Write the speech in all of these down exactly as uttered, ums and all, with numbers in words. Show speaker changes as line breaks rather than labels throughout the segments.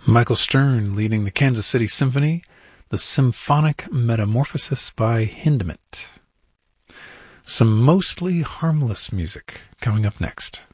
Michael Stern leading the Kansas City Symphony, the Symphonic Metamorphosis by Hindemith. Some mostly harmless music coming up next.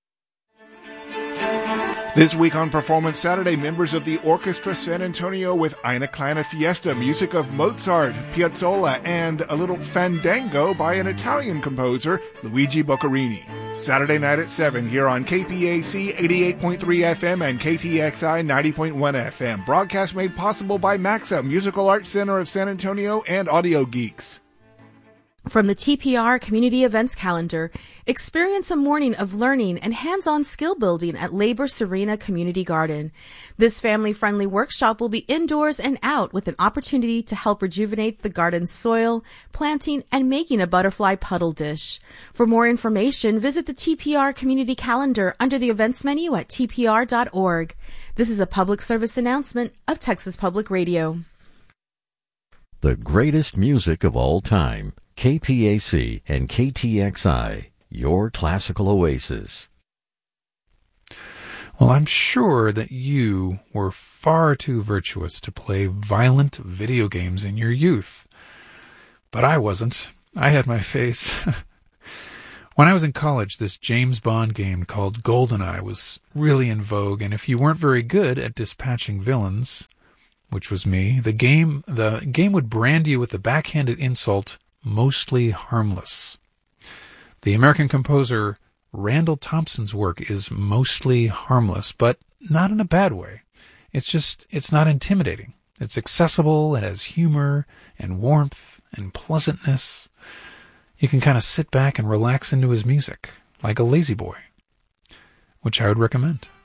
This week on Performance Saturday, members of the Orchestra San Antonio with Eine Kleine Fiesta, music of Mozart, Piazzolla, and a little fandango by an Italian composer, Luigi Boccherini. Saturday night at seven here on K P A C eighty-eight point three F M and K T X I ninety point one F M. Broadcast made possible by MAXA, Musical Arts Center of San Antonio, and Audio Geeks.
From the T P R Community Events Calendar, experience a morning of learning and hands-on skill building at Labor Serena Community Garden. This family-friendly workshop will be indoors and out with an opportunity to help rejuvenate the garden's soil, planting, and making a butterfly puddle dish. For more information, visit the T P R Community Calendar under the events menu at T P R dot org. This is a public service announcement of Texas Public Radio.
The greatest music of all time. K P A C and K T X I, your classical oasis.
Well, I'm sure that you were far too virtuous to play violent video games in your youth. But I wasn't. I had my face. When I was in college, this James Bond game called GoldenEye was really in vogue, and if you weren't very good at dispatching villains, which was me, the game the game would brand you with the backhanded insult, mostly harmless. The American composer Randall Thompson's work is mostly harmless, but not in a bad way. It's just, it's not intimidating. It's accessible, it has humor and warmth and pleasantness. You can kind of sit back and relax into his music, like a lazy boy, which I would recommend.